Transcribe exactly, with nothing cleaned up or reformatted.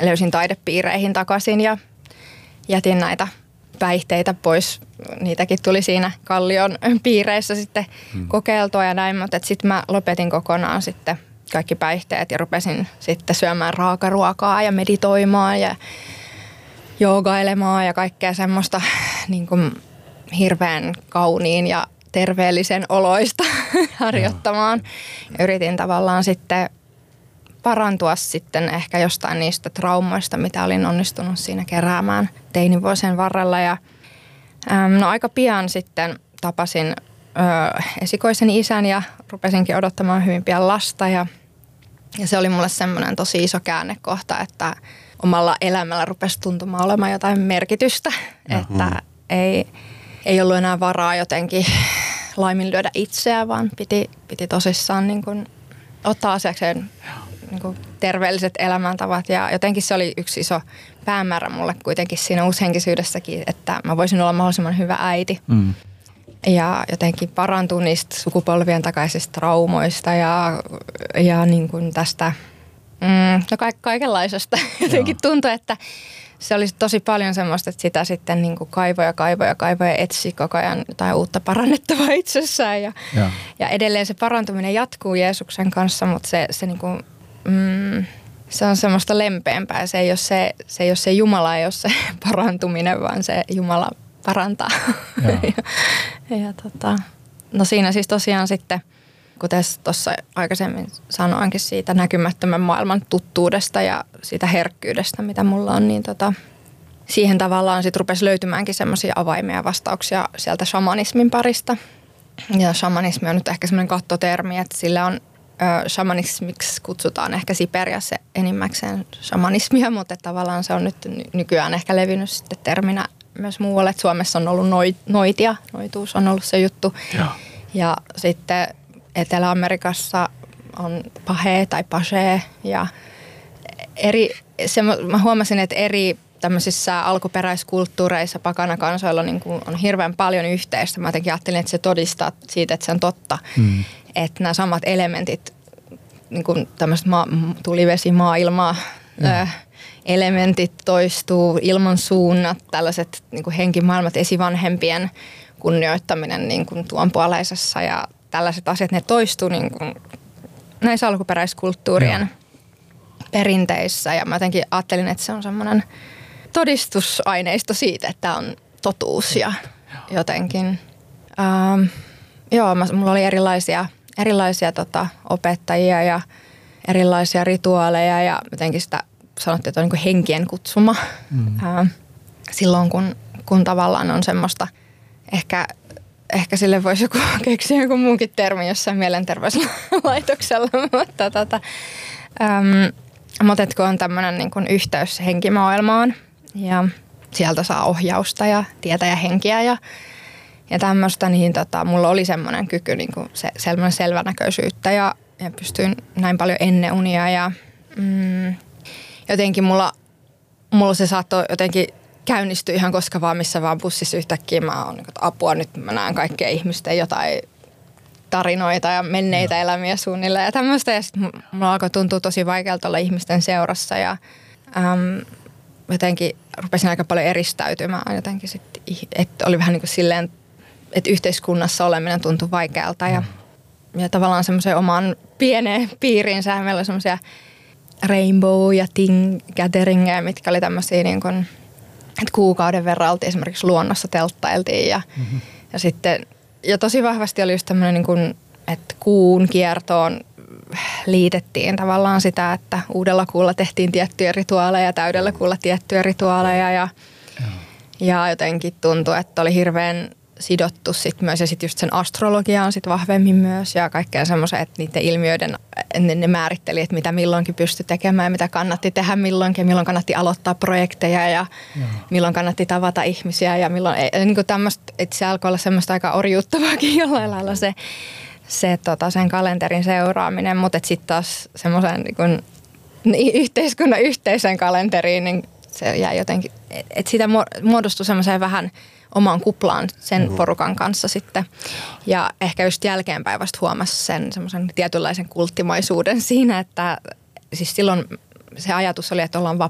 löysin taidepiireihin takaisin ja jätin näitä päihteitä pois. Niitäkin tuli siinä Kallion piireissä sitten hmm. kokeiltua ja näin, mutta sitten mä lopetin kokonaan sitten kaikki päihteet ja rupesin sitten syömään raakaruokaa ja meditoimaan ja joogailemaan ja kaikkea semmoista niin kuin hirveän kauniin ja terveellisen oloista harjoittamaan. Ja yritin tavallaan sitten parantua sitten ehkä jostain niistä traumoista, mitä olin onnistunut siinä keräämään teinivuosien varrella. Ja, äm, no aika pian sitten tapasin ö, esikoiseni isän ja rupesinkin odottamaan hyvin pian lasta. Ja, ja se oli mulle semmoinen tosi iso käännekohta, että omalla elämällä rupesi tuntumaan olemaan jotain merkitystä. Ja, että mm. ei, ei ollut enää varaa jotenkin laiminlyödä itseä, vaan piti, piti tosissaan niin kuin ottaa asiakseen niin kuin terveelliset elämäntavat. Ja jotenkin se oli yksi iso päämäärä mulle kuitenkin siinä uushenkisyydessäkin, että mä voisin olla mahdollisimman hyvä äiti. Mm. Ja jotenkin parantua niistä sukupolvien takaisista traumoista ja, ja niin kuin tästä mm, no ka- kaikenlaisesta. Jotenkin tuntui, että se oli tosi paljon semmoista, että sitä sitten niin kuin kaivoja, kaivoja, kaivoja etsi koko ajan jotain uutta parannettavaa itsessään. Ja, ja. ja edelleen se parantuminen jatkuu Jeesuksen kanssa, mutta se, se, niin kuin, mm, se on semmoista lempeämpää. Se ei ole se, se, ei ole se Jumala, ei ole se parantuminen, vaan se Jumala parantaa. ja, ja, tota, no siinä siis tosiaan sitten, kuten tuossa aikaisemmin sanoinkin siitä näkymättömän maailman tuttuudesta ja siitä herkkyydestä, mitä mulla on, niin tota, siihen tavallaan sitten rupesi löytymäänkin semmoisia avaimia ja vastauksia sieltä shamanismin parista. Ja shamanismi on nyt ehkä semmoinen kattotermi, että sillä on ö, shamanismiksi kutsutaan ehkä Siperiassa enimmäkseen shamanismia, mutta tavallaan se on nyt nykyään ehkä levinnyt sitten terminä myös muualle. Että Suomessa on ollut noitia, noituus on ollut se juttu. Ja, ja sitten Etelä-Amerikassa on pahe tai pashe ja eri, se, mä huomasin, että eri tämmöisissä alkuperäiskulttuureissa pakanakansoilla niin kuin on hirveän paljon yhteistä. Mä jotenkin ajattelin, että se todistaa siitä, että se on totta, mm. että nämä samat elementit, niin kuin tämmöiset maa, tulivesi, maailma, mm. ö, elementit toistuu, ilmansuunnat, tällaiset niin kuin henkimaailmat, esivanhempien kunnioittaminen niin kuin tuonpuoleisessa ja tällaiset asiat, ne toistuu niin kuin näissä alkuperäiskulttuurien Joo. perinteissä. Ja mä jotenkin ajattelin, että se on semmoinen todistusaineisto siitä, että tämä on totuus ja jotenkin. Ähm, joo, mä, mulla oli erilaisia, erilaisia tota, opettajia ja erilaisia rituaaleja ja jotenkin sitä sanottiin, että on niin kuin henkien kutsuma. Mm. Ähm, silloin, kun, kun tavallaan on semmoista ehkä... Ehkä sille voisi joku keksiä joku muukin termi jossain mielenterveyslaitoksella, mutta, tota, äm, mutta kun on tämmöinen niin kuin yhteys henkimaailmaan ja sieltä saa ohjausta ja tietä ja henkiä ja, ja tämmöistä, niin tota, mulla oli semmoinen kyky niin kuin se, semmoinen selvänäköisyyttä ja, ja pystyin näin paljon ennen unia ja mm, jotenkin mulla, mulla se saattoi jotenkin käynnistyi ihan koska vaan, missä vaan bussissa yhtäkkiä mä oon, että apua, nyt mä näen kaikkea ihmisten jotain tarinoita ja menneitä ja. elämiä suunnilleen ja tämmöistä. Ja sitten mulla alkoi tuntua tosi vaikealta olla ihmisten seurassa ja äm, jotenkin rupesin aika paljon eristäytymään jotenkin sitten, että oli vähän niin kuin silleen, että yhteiskunnassa oleminen tuntui vaikealta ja, ja tavallaan semmoiseen omaan pieneen piiriinsä. Meillä oli semmoisia rainbow ja ting gatheringeja, mitkä oli tämmöisiä niin kuin että kuukauden verran oltiin esimerkiksi luonnossa telttailtiin ja, mm-hmm. ja sitten, ja tosi vahvasti oli just tämmöinen niin kuin, että kuun kiertoon liitettiin tavallaan sitä, että uudella kuulla tehtiin tiettyjä rituaaleja ja täydellä kuulla tiettyjä rituaaleja ja, ja jotenkin tuntui, että oli hirveän sidottu sit myös ja sitten just sen astrologiaan sit vahvemmin myös ja kaikkea semmoisen, että niiden ilmiöiden ne, ne määritteli, että mitä milloinkin pystyi tekemään ja mitä kannatti tehdä milloinkin ja milloin kannatti aloittaa projekteja ja Joo. milloin kannatti tavata ihmisiä ja milloin, niin kuin tämmöistä, että se alkoi olla semmoista aika orjuuttavaakin jollain lailla se, se tota, sen kalenterin seuraaminen, mutta sitten taas semmoisen niin kuin, yhteiskunnan yhteisen kalenteriin, niin se jäi jotenkin, että siitä muodostui semmoiseen vähän omaan kuplaan sen mm-hmm. porukan kanssa sitten. Ja ehkä just jälkeenpäin vasta huomasi sen semmoisen tietynlaisen kulttimaisuuden siinä, että siis silloin se ajatus oli, että ollaan